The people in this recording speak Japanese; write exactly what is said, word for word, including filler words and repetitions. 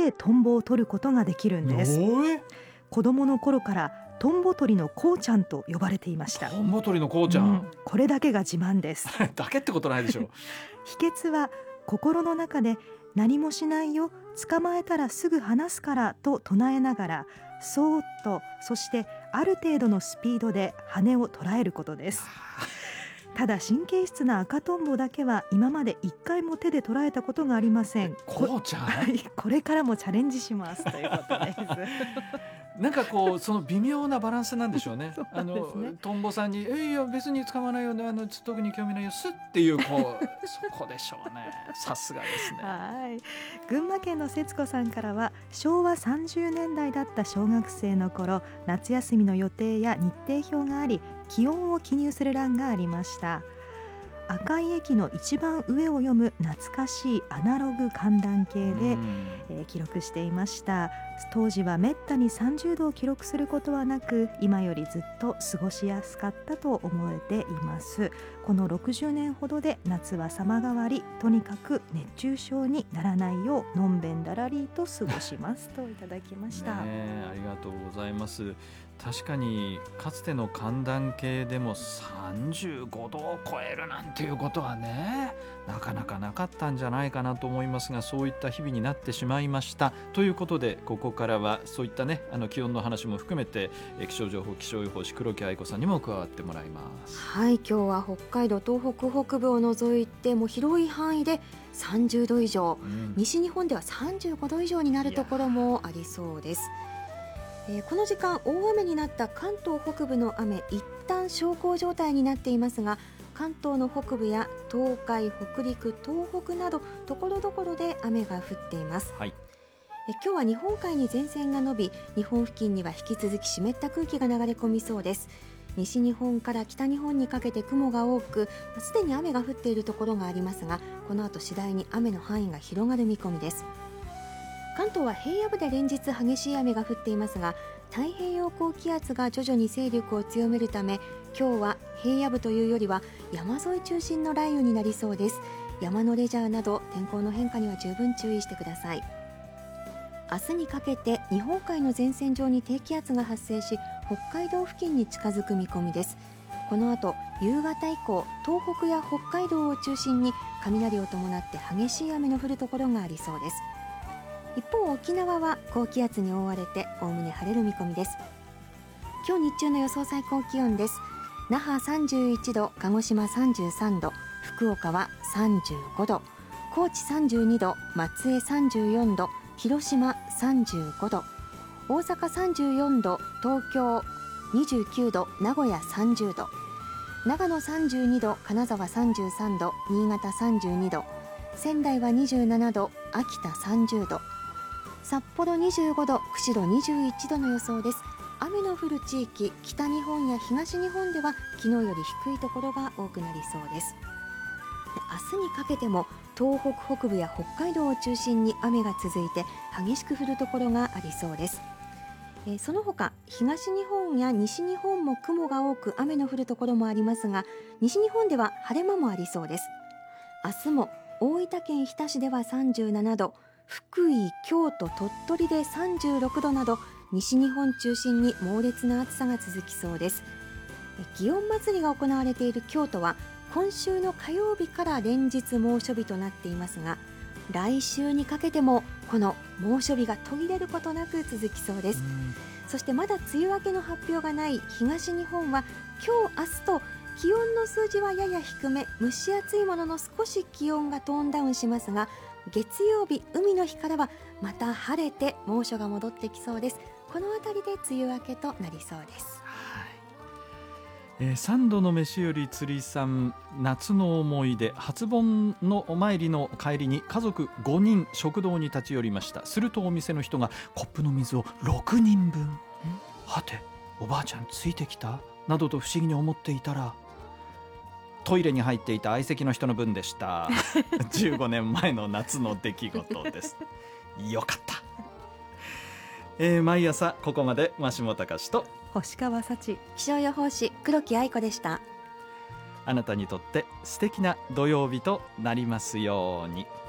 でトンボを取ることができるんです。子供の頃からトンボ取りのこうちゃんと呼ばれていました。 トンボ取りのこうちゃん、 うん、これだけが自慢ですだけってことないでしょ秘訣は心の中で何もしないよ、捕まえたらすぐ離すからと唱えながらそーっと、そしてある程度のスピードで羽を捉えることです。ただ神経質な赤トンボだけは今まで一回も手で捉えたことがありません。 こうちゃんこれからもチャレンジしますということですなんかこうその微妙なバランスなんでしょうね。 そうあなんですね。 のトンボさんにえいや別に捕まらないよね、あの特に興味ないよすっていうこうそこでしょうね。さすがですね。 はい、群馬県の節子さんからはしょうわさんじゅうねんだいだった小学生の頃、夏休みの予定や日程表があり気温を記入する欄がありました。赤い駅の一番上を読む懐かしいアナログ寒暖計で、えー、記録していました。当時はめったにさんじゅうどを記録することはなく、今よりずっと過ごしやすかったと思えています。このろくじゅうねんほどで夏は様変わり、とにかく熱中症にならないようのんべんだらりと過ごしますといただきましたね、ありがとうございます。確かにかつての寒暖計でもさんじゅうごどを超えるなんていうことはね、なかなかなかったんじゃないかなと思いますが、そういった日々になってしまいましたということで、ここからはそういったね、あの気温の話も含めて気象情報気象予報士黒木愛子さんにも加わってもらいます。 はい、今日は北海道東北北部を除いてもう広い範囲でさんじゅうど以上、うん、西日本ではさんじゅうごど以上になるところもありそうです。えー、この時間大雨になった関東北部の雨、一旦小康状態になっていますが、関東の北部や東海、北陸、東北などところどころで雨が降っています。はい、え今日は日本海に前線が伸び、日本付近には引き続き湿った空気が流れ込みそうです。西日本から北日本にかけて雲が多く、すでに雨が降っているところがありますが、この後次第に雨の範囲が広がる見込みです。関東は平野部で連日激しい雨が降っていますが、太平洋高気圧が徐々に勢力を強めるため、今日は平野部というよりは山沿い中心の雷雨になりそうです。山のレジャーなど天候の変化には十分注意してください。明日にかけて日本海の前線上に低気圧が発生し、北海道付近に近づく見込みです。この後夕方以降、東北や北海道を中心に雷を伴って激しい雨の降るところがありそうです。一方、沖縄は高気圧に覆われておおむね晴れる見込みです。今日日中の予想最高気温です。那覇さんじゅういちど、鹿児島さんじゅうさんど、福岡はさんじゅうごど、高知さんじゅうにど、松江さんじゅうよんど、広島さんじゅうごど、大阪さんじゅうよんど、東京にじゅうきゅうど、名古屋さんじゅうど、長野さんじゅうにど、金沢さんじゅうさんど、新潟さんじゅうにど、仙台はにじゅうななど、秋田さんじゅうど、札幌にじゅうごど、釧路にじゅういちどの予想です。雨の降る地域、北日本や東日本では昨日より低いところが多くなりそうです。明日にかけても東北北部や北海道を中心に雨が続いて激しく降るところがありそうです。えー、その他東日本や西日本も雲が多く雨の降るところもありますが、西日本では晴れ間もありそうです。明日も大分県日田市ではさんじゅうななど、福井、京都、鳥取でさんじゅうろくどなど、西日本中心に猛烈な暑さが続きそうです。祇園祭が行われている京都は今週の火曜日から連日猛暑日となっていますが、来週にかけてもこの猛暑日が途切れることなく続きそうです。そしてまだ梅雨明けの発表がない東日本は今日明日と気温の数字はやや低め、蒸し暑いものの少し気温がトーンダウンしますが、月曜日海の日からはまた晴れて猛暑が戻ってきそうです。このあたりで梅雨明けとなりそうです。 はい、えー、三度の飯より釣りさん、夏の思い出、初盆のお参りの帰りに家族ごにん食堂に立ち寄りました。するとお店の人がコップの水をろくにんぶん、はておばあちゃんついてきたなどと不思議に思っていたら、トイレに入っていた相席の人の分でした。じゅうごねんまえの夏の出来事です。よかった。えー、毎朝ここまで増本隆と星川幸、 気象予報士黒木愛子でした。 あなたにとって素敵な土曜日となりますように。